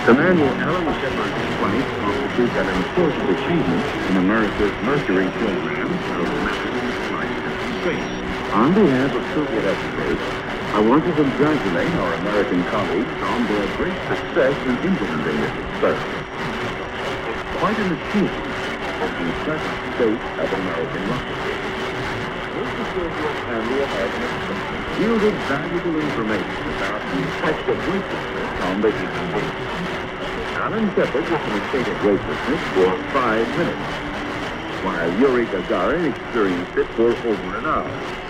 Commander Alan Shepard's flight constitutes an important achievement in America's Mercury program of massive flight into space. On behalf of Soviet experts, I want to congratulate our American colleagues on their great success in implementing this experiment. It's quite an achievement in the present state of American rocketry. This Soviet and the American experiment yielded valuable information about the effect of weightlessness on the human being. Alan Shepard was in a state of weightlessness for 5 minutes, while Yuri Gagarin experienced it for over an hour.